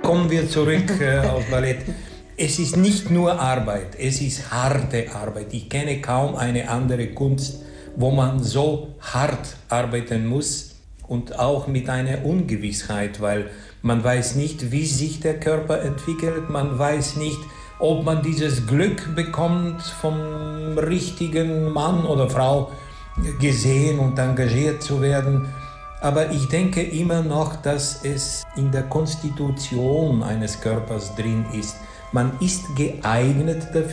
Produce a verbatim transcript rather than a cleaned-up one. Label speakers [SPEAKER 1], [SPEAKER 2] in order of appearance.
[SPEAKER 1] kommen wir zurück äh, auf Ballett. Es ist nicht nur Arbeit, es ist harte Arbeit. Ich kenne kaum eine andere Kunst, wo man so hart arbeiten muss und auch mit einer Ungewissheit, weil man weiß nicht, wie sich der Körper entwickelt, man weiß nicht, ob man dieses Glück bekommt, vom richtigen Mann oder Frau gesehen und engagiert zu werden. Aber ich denke immer noch, dass es in der Konstitution eines Körpers drin ist. Man ist geeignet dafür.